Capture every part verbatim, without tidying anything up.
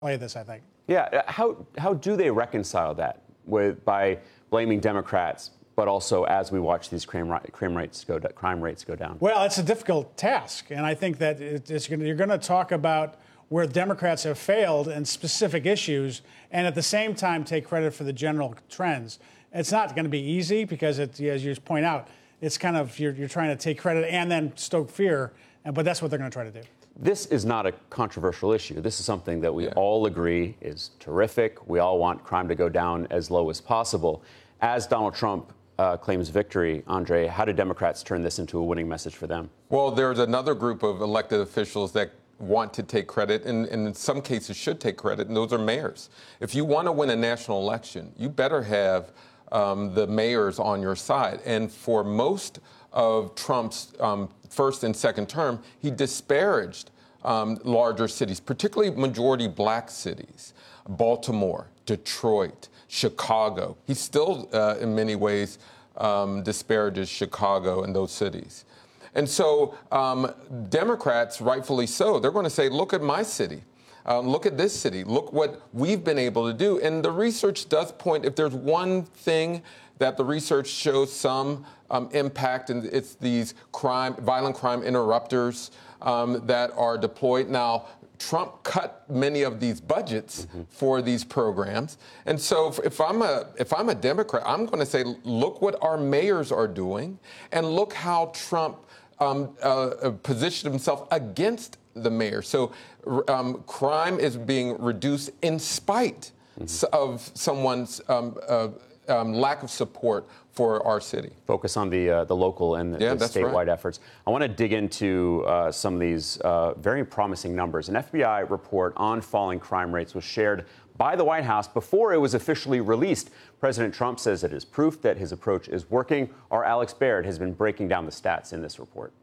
play this, I think. Yeah. How how do they reconcile that with by blaming Democrats, but also as we watch these crime, crime rates go crime rates go down? Well, it's a difficult task, and I think that it's gonna, you're going to talk about where Democrats have failed in specific issues, and at the same time take credit for the general trends. It's not going to be easy because, it, as you point out, it's kind of you're, you're trying to take credit and then stoke fear, and, but that's what they're going to try to do. This is not a controversial issue. This is something that we yeah. all agree is terrific. We all want crime to go down as low as possible. As Donald Trump uh, claims victory, Andre, how do Democrats turn this into a winning message for them? Well, there's another group of elected officials that want to take credit and, and in some cases should take credit, and those are mayors. If you want to win a national election, you better have um, the mayors on your side. And for most of Trump's um, first and second term, he disparaged um, larger cities, particularly majority black cities, Baltimore, Detroit, Chicago. He still, uh, in many ways, um, disparages Chicago and those cities. And so um, Democrats, rightfully so, they're going to say, look at my city. Um, look at this city. Look what we've been able to do. And the research does point, if there's one thing that the research shows some um, impact, and it's these crime, violent crime interrupters um, that are deployed. Now, Trump cut many of these budgets mm-hmm. for these programs. And so if, if I'm a if I'm a Democrat, I'm going to say, look what our mayors are doing, and look how Trump Um, uh, positioned himself against the mayor. So um, crime is being reduced in spite mm-hmm. of someone's um, uh, um, lack of support for our city. Focus on the uh, the local and the, yeah, the statewide right. efforts. I want to dig into uh, some of these uh, very promising numbers. An F B I report on falling crime rates was shared by the White House before it was officially released. President Trump says it is proof that his approach is working. Our Alex Baird has been breaking down the stats in this report.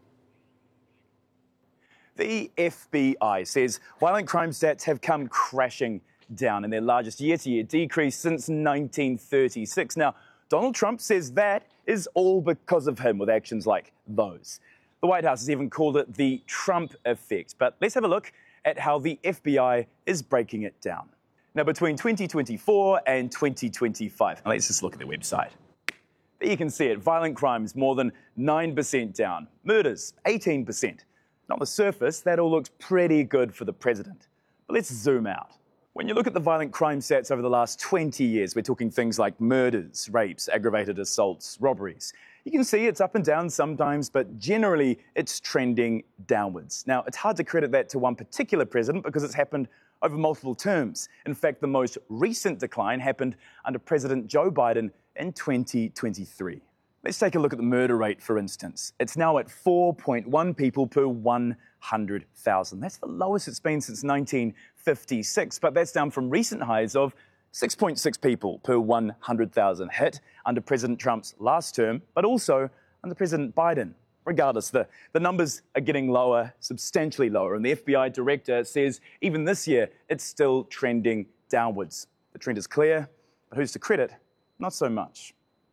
The F B I says violent crime stats have come crashing down in their largest year-to-year decrease since nineteen thirty-six. Now, Donald Trump says that is all because of him with actions like those. The White House has even called it the Trump effect. But let's have a look at how the F B I is breaking it down. Now, between twenty twenty-four and twenty twenty-five, let's just look at their website. There you can see it. Violent crimes more than nine percent down. Murders, eighteen percent. On the surface, that all looks pretty good for the president. But let's zoom out. When you look at the violent crime stats over the last twenty years, we're talking things like murders, rapes, aggravated assaults, robberies. You can see it's up and down sometimes, but generally it's trending downwards. Now, it's hard to credit that to one particular president because it's happened over multiple terms. In fact, the most recent decline happened under President Joe Biden in twenty twenty-three. Let's take a look at the murder rate, for instance. It's now at four point one people per one hundred thousand. That's the lowest it's been since nineteen fifty-six, but that's down from recent highs of six point six people per one hundred thousand, hit under President Trump's last term, but also under President Biden. Regardless, the, the numbers are getting lower, substantially lower, and the F B I director says even this year it's still trending downwards. The trend is clear, but who's to credit? Not so much.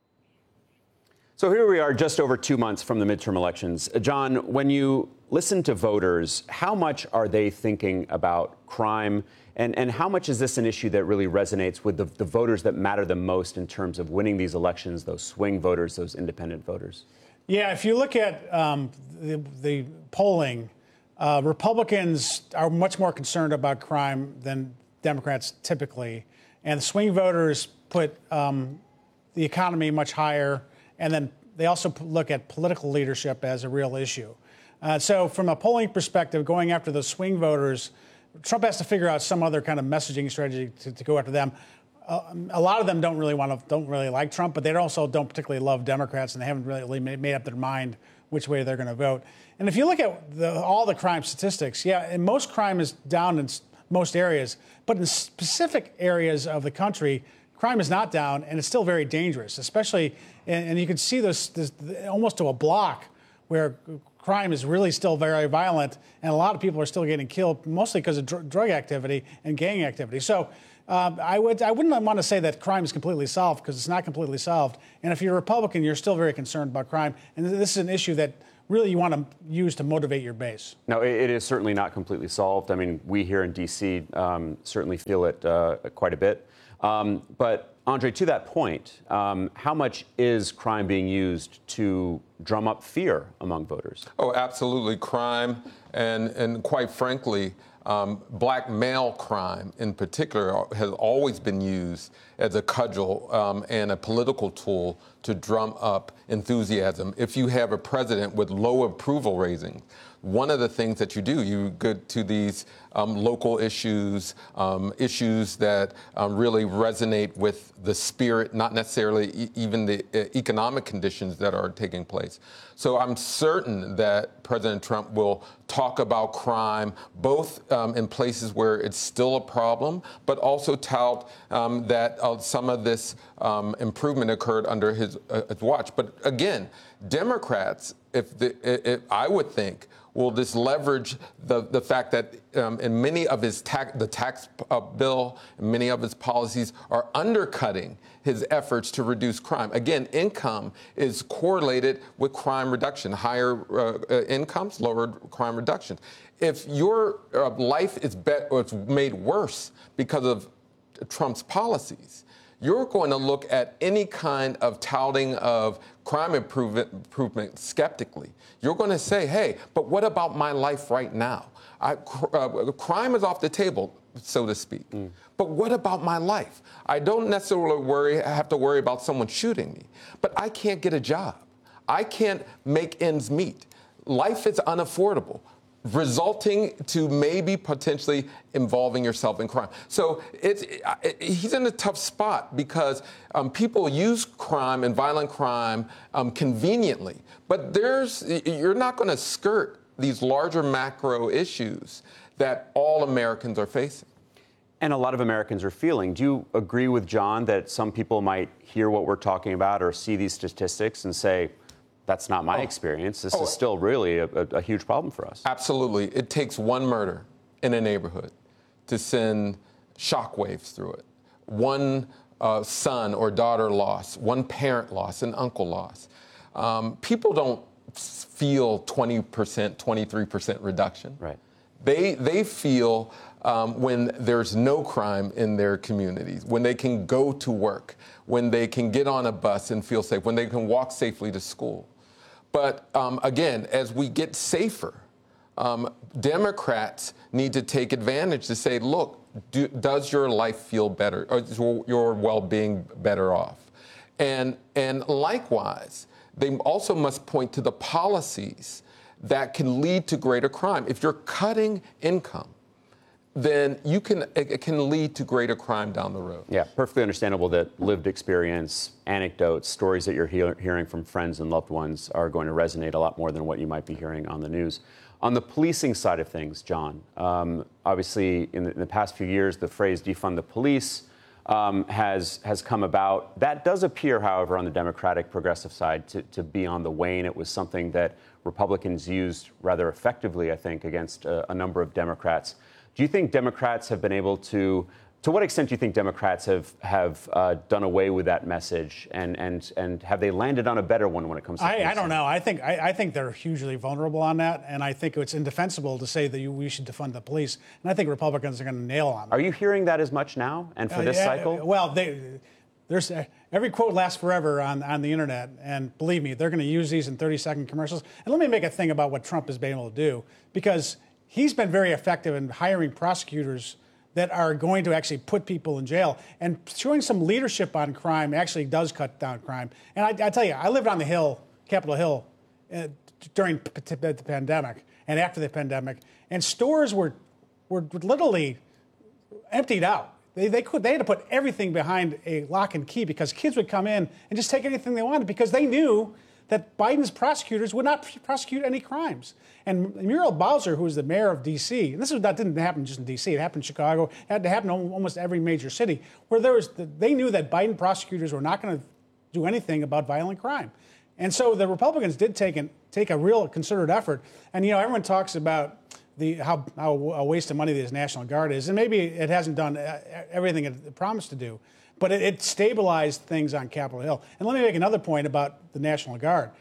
So here we are just over two months from the midterm elections. John, when you listen to voters, how much are they thinking about crime? And, and how much is this an issue that really resonates with the, the voters that matter the most in terms of winning these elections, those swing voters, those independent voters? Yeah, if you look at um, the, the polling, uh, Republicans are much more concerned about crime than Democrats typically. And the swing voters put um, the economy much higher. And then they also look at political leadership as a real issue. Uh, so from a polling perspective, going after those swing voters, Trump has to figure out some other kind of messaging strategy to, to go after them. Uh, a lot of them don't really want to, don't really like Trump, but they also don't particularly love Democrats, and they haven't really made, made up their mind which way they're going to vote. And if you look at the, all the crime statistics, yeah, and most crime is down in most areas, but in specific areas of the country, crime is not down, and it's still very dangerous, especially, and, and you can see this, this almost to a block where crime is really still very violent, and a lot of people are still getting killed, mostly because of dr- drug activity and gang activity. So um, I would, I wouldn't want to say that crime is completely solved, because it's not completely solved. And if you're a Republican, you're still very concerned about crime. And this is an issue that really you want to use to motivate your base. No, it, it is certainly not completely solved. I mean, we here in D C um, certainly feel it uh, quite a bit. Um, but, Andre, to that point, um, how much is crime being used to drum up fear among voters? Oh, absolutely. Crime and, and quite frankly, um, black male crime in particular has always been used as a cudgel um, and a political tool to drum up enthusiasm. If you have a president with low approval ratings, one of the things that you do, you go to these um, local issues, um, issues that um, really resonate with the spirit, not necessarily e- even the uh, economic conditions that are taking place. So I'm certain that President Trump will talk about crime, both um, in places where it's still a problem, but also tout um, that uh, some of this um, improvement occurred under his, uh, his watch. But again, Democrats, if, the, if I would think, will just leverage the, the fact that um, in many of his tax, the tax uh, bill, and many of his policies are undercutting his efforts to reduce crime. Again, income is correlated with crime reduction. Higher uh, uh, incomes, lower crime reduction. If your uh, life is be- or it's made worse because of Trump's policies, you're going to look at any kind of touting of crime improvement, improvement skeptically. You're going to say, hey, but what about my life right now? I, uh, crime is off the table, so to speak. Mm. But what about my life? I don't necessarily worry, have to worry about someone shooting me, but I can't get a job. I can't make ends meet. Life is unaffordable, resulting to maybe potentially involving yourself in crime. So it's, it, he's in a tough spot because um, people use crime and violent crime um, conveniently. But there's you're not going to skirt these larger macro issues that all Americans are facing. And a lot of Americans are feeling. Do you agree with John that some people might hear what we're talking about or see these statistics and say, that's not my oh. experience. This oh. is still really a, a, a huge problem for us. Absolutely. It takes one murder in a neighborhood to send shockwaves through it. One uh, son or daughter loss, one parent loss, an uncle loss. Um, people don't feel twenty percent, twenty-three percent reduction. Right. They, they feel um, when there's no crime in their communities, when they can go to work, when they can get on a bus and feel safe, when they can walk safely to school. But um, again, as we get safer, um, Democrats need to take advantage to say, look, do, does your life feel better? Or is your, your well-being better off? And, and likewise, they also must point to the policies that can lead to greater crime. If you're cutting income, then you can it can lead to greater crime down the road. Yeah, perfectly understandable that lived experience, anecdotes, stories that you're he- hearing from friends and loved ones are going to resonate a lot more than what you might be hearing on the news. On the policing side of things, John, um, obviously in the, in the past few years, the phrase defund the police um, has has come about. That does appear, however, on the Democratic progressive side to, to be on the wane. It was something that Republicans used rather effectively, I think, against a, a number of Democrats. Do you think Democrats have been able to, to what extent do you think Democrats have, have uh, done away with that message? And, and, and have they landed on a better one when it comes to I, I don't know. I think, I, I think they're hugely vulnerable on that. And I think it's indefensible to say that you, we should defund the police. And I think Republicans are going to nail on that. Are you hearing that as much now and for uh, this yeah, cycle? Well, they, there's uh, every quote lasts forever on, on the internet. And believe me, they're going to use these in thirty second commercials. And let me make a thing about what Trump has been able to do, because he's been very effective in hiring prosecutors that are going to actually put people in jail. And showing some leadership on crime actually does cut down crime. And I, I tell you, I lived on the Hill, Capitol Hill, uh, during p- p- the pandemic and after the pandemic. And stores were were literally emptied out. They, they, could, they had to put everything behind a lock and key because kids would come in and just take anything they wanted because they knew that Biden's prosecutors would not prosecute any crimes. And Muriel Bowser, who was the mayor of D C, and this was, that didn't happen just in D C, it happened in Chicago, it had to happen in almost every major city, where there was, the, they knew that Biden prosecutors were not going to do anything about violent crime. And so the Republicans did take, an, take a real concerted effort. And, you know, everyone talks about the how, how a waste of money this National Guard is, and maybe it hasn't done everything it promised to do, but it, it stabilized things on Capitol Hill. And let me make another point about the National Guard.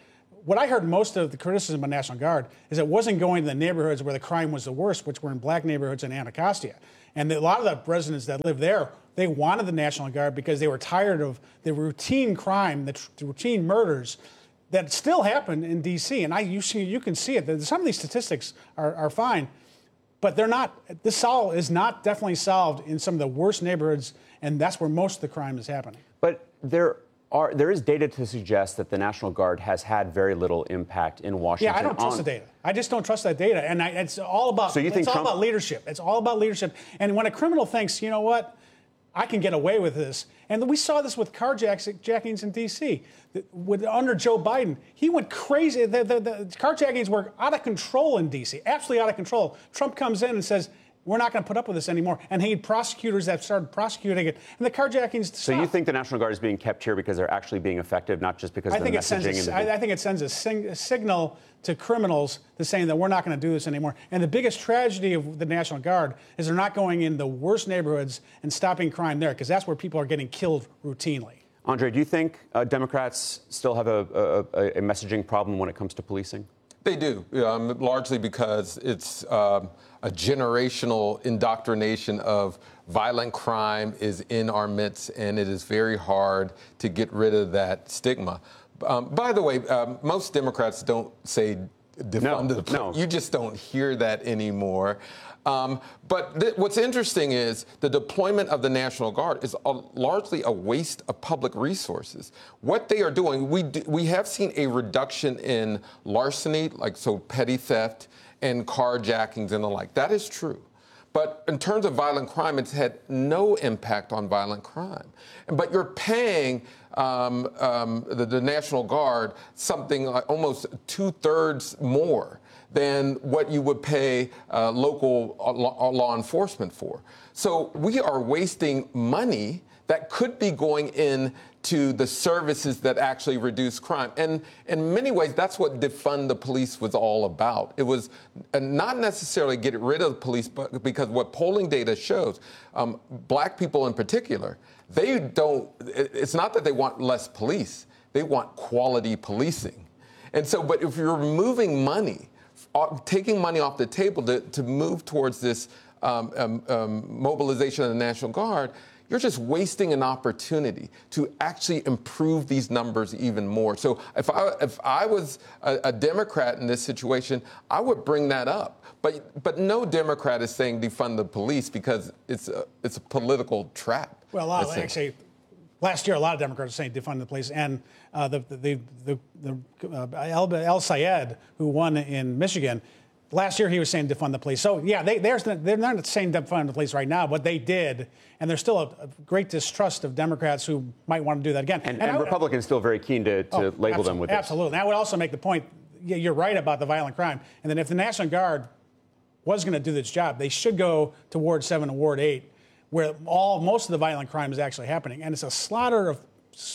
what I heard most of the criticism of National Guard is it wasn't going to the neighborhoods where the crime was the worst, which were in black neighborhoods in Anacostia. And a lot of the residents that live there, they wanted the National Guard because they were tired of the routine crime, the, tr- the routine murders that still happen in D C. And I, you see, you can see it. Some of these statistics are, are fine, but they're not. This sol- is not definitely solved in some of the worst neighborhoods, and that's where most of the crime is happening. But there are there is data to suggest that the National Guard has had very little impact in Washington. Yeah, I don't trust on- the data. I just don't trust that data, and I, it's all about. So you think it's all Trump- about leadership. It's all about leadership. And when a criminal thinks, you know what, I can get away with this, and we saw this with carjackings in D C. With under Joe Biden, he went crazy. The, the, the carjackings were out of control in D C. Absolutely out of control. Trump comes in and says, we're not going to put up with this anymore. And he had prosecutors that started prosecuting it. And the carjackings stopped. So you think the National Guard is being kept here because they're actually being effective, not just because I of the think it messaging? sends a, and the- I, I think it sends a, sing, a signal to criminals to saying that we're not going to do this anymore. And the biggest tragedy of the National Guard is they're not going in the worst neighborhoods and stopping crime there, because that's where people are getting killed routinely. Andre, do you think uh, Democrats still have a, a, a messaging problem when it comes to policing? They do, um, largely because it's um, a generational indoctrination of violent crime is in our midst, and it is very hard to get rid of that stigma. Um, by the way, um, most Democrats don't say defund the police. no. You just don't hear that anymore. Um, but th- what's interesting is the deployment of the National Guard is a, largely a waste of public resources. What they are doing, we d- we have seen a reduction in larceny, like so petty theft and carjackings and the like. That is true. But in terms of violent crime, it's had no impact on violent crime. But you're paying um, um, the, the National Guard something like almost two-thirds more than what you would pay uh, local law, law enforcement for. So we are wasting money that could be going in to the services that actually reduce crime. And in many ways, that's what defund the police was all about. It was not necessarily get rid of the police, but because what polling data shows, um, black people in particular, they don't, it's not that they want less police, they want quality policing. And so, but if you're removing money, taking money off the table to, to move towards this um, um, um, mobilization of the National Guard, you're just wasting an opportunity to actually improve these numbers even more. So if I, if I was a, a Democrat in this situation, I would bring that up. But but no Democrat is saying defund the police because it's a, it's a political trap. Well, uh, actually, last year a lot of Democrats were saying defund the police, and uh, the the the, the uh, El, El Sayed, who won in Michigan, last year he was saying defund the police. So yeah, they they're they're not saying defund the police right now, but they did, and there's still a, a great distrust of Democrats who might want to do that again. And, and and I, Republicans still very keen to, to oh, label them with this. Absolutely. And I would also make the point, yeah, you're right about the violent crime, and then if the National Guard was going to do this job, they should go to Ward seven and Ward eight, where all most of the violent crime is actually happening. And it's a slaughter of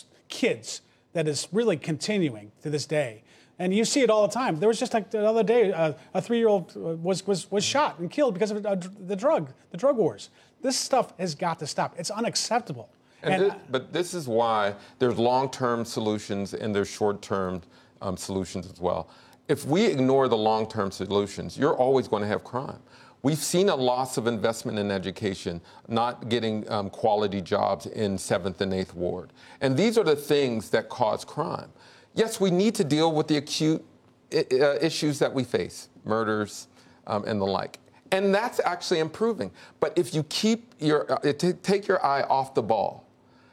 kids that is really continuing to this day. And you see it all the time. There was just like the other day, uh, a three-year-old was, was, was shot and killed because of uh, the drug, the drug wars. This stuff has got to stop. It's unacceptable. And And, this, but this is why there's long-term solutions and there's short-term um, solutions as well. If we ignore the long-term solutions, you're always going to have crime. We've seen a loss of investment in education, not getting um, quality jobs in seventh and eighth Ward. And these are the things that cause crime. Yes, we need to deal with the acute uh, issues that we face, murders um, and the like. And that's actually improving. But if you keep your, uh, t- take your eye off the ball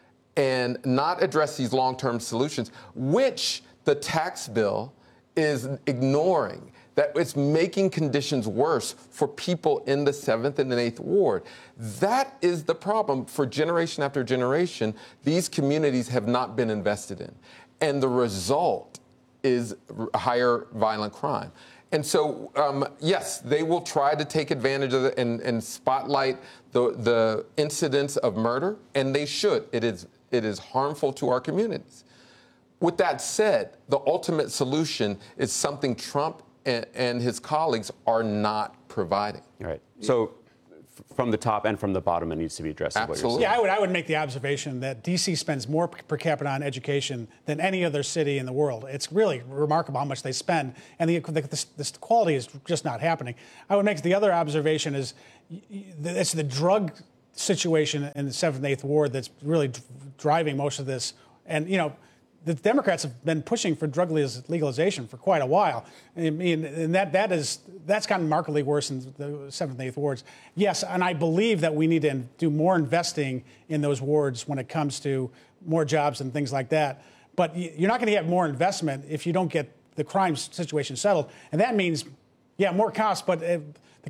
and not address these long-term solutions, which the tax bill is ignoring, that it's making conditions worse for people in the seventh and the eighth Ward. That is the problem. For generation after generation, these communities have not been invested in. And the result is higher violent crime. And so, um, yes, they will try to take advantage of it and, and spotlight the, the incidents of murder, and they should. It is, it is harmful to our communities. With that said, the ultimate solution is something Trump and, and his colleagues are not providing. All right. So from the top and from the bottom, it needs to be addressed. is what you're Absolutely. saying. Yeah, I would, I would make the observation that D C spends more per capita on education than any other city in the world. It's really remarkable how much they spend, and the, the, the, the quality is just not happening. I would make the other observation is it's the drug situation in the seventh and eighth Ward that's really driving most of this. And, you know, the Democrats have been pushing for drug legalization for quite a while. I mean, and that, that is, that's gotten markedly worse in the seventh and eighth wards. Yes, and I believe that we need to do more investing in those wards when it comes to more jobs and things like that. But you're not going to get more investment if you don't get the crime situation settled. And that means, yeah, more costs, but the